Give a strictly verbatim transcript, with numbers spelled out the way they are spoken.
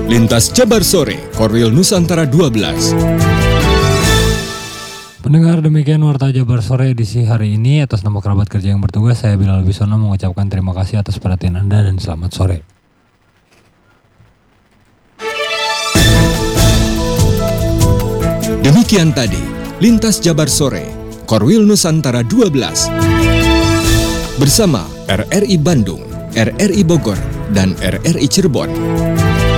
Lintas Jabar Sore, Korwil Nusantara dua belas. Pendengar, demikian Warta Jabar Sore edisi hari ini. Atas nama kerabat kerja yang bertugas, saya Bilal Bisono mengucapkan terima kasih atas perhatian Anda dan selamat sore. Demikian tadi, Lintas Jabar Sore, Korwil Nusantara dua belas. Bersama R R I Bandung, R R I Bogor, dan R R I Cirebon.